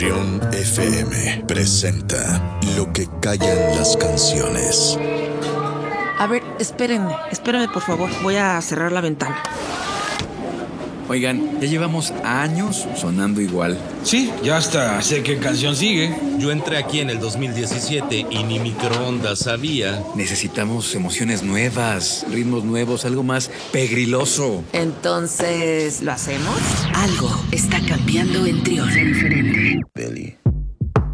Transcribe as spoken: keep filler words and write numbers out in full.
Trión F M presenta Lo que callan las canciones. A ver, espérenme, espérenme por favor, voy a cerrar la ventana. Oigan, ya llevamos años sonando igual. Sí, ya hasta sé qué canción sigue. Yo entré aquí en el dos mil diecisiete y ni microondas sabía. Necesitamos emociones nuevas, ritmos nuevos, algo más pegriloso. Entonces, ¿lo hacemos? Algo está cambiando en Trión. Diferente. Belly.